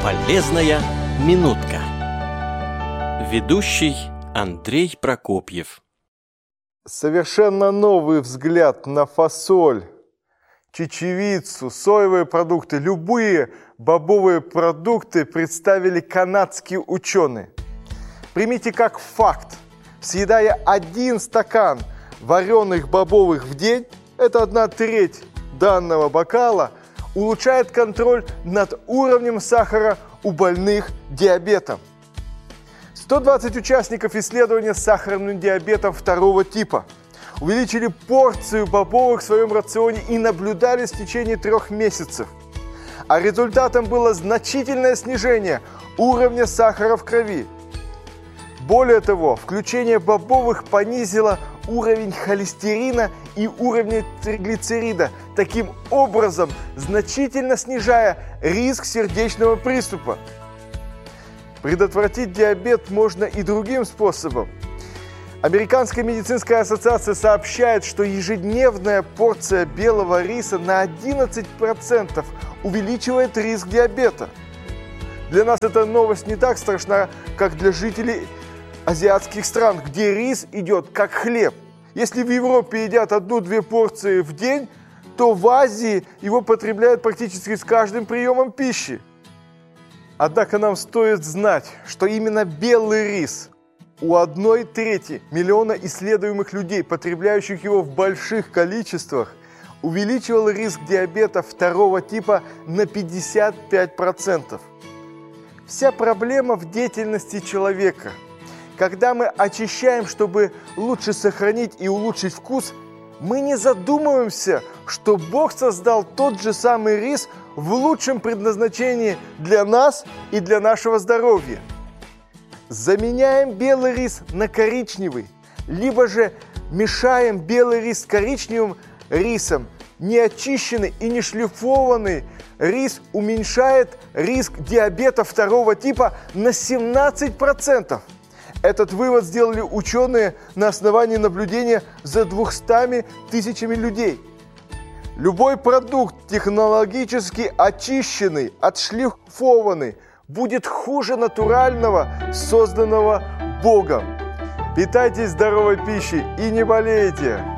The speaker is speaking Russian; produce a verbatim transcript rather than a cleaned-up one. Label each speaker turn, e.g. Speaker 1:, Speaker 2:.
Speaker 1: Полезная минутка. Ведущий Андрей Прокопьев.
Speaker 2: Совершенно новый взгляд на фасоль, чечевицу, соевые продукты, любые бобовые продукты представили канадские ученые. Примите как факт, съедая один стакан вареных бобовых в день, это одна треть данного бокала, улучшает контроль над уровнем сахара у больных диабетом. сто двадцать участников исследования с сахарным диабетом второго типа увеличили порцию бобовых в своем рационе и наблюдали в течение трех месяцев. А результатом было значительное снижение уровня сахара в крови. Более того, включение бобовых понизило уровень холестерина и уровень триглицерида, таким образом значительно снижая риск сердечного приступа. Предотвратить диабет можно и другим способом. Американская медицинская ассоциация сообщает, что ежедневная порция белого риса на одиннадцать процентов увеличивает риск диабета. Для нас эта новость не так страшна, как для жителей азиатских стран, где рис идет как хлеб. Если в Европе едят одну-две порции в день, то в Азии его потребляют практически с каждым приемом пищи. Однако нам стоит знать, что именно белый рис у одной трети миллиона исследуемых людей, потребляющих его в больших количествах, увеличивал риск диабета второго типа на пятьдесят пять процентов. Вся проблема в деятельности человека. Когда мы очищаем, чтобы лучше сохранить и улучшить вкус, мы не задумываемся, что Бог создал тот же самый рис в лучшем предназначении для нас и для нашего здоровья. Заменяем белый рис на коричневый, либо же мешаем белый рис с коричневым рисом. Неочищенный и не шлифованный рис уменьшает риск диабета второго типа на семнадцать процентов. Этот вывод сделали ученые на основании наблюдения за двумястами тысячами людей. Любой продукт технологически очищенный, отшлифованный, будет хуже натурального, созданного Богом. Питайтесь здоровой пищей и не болейте!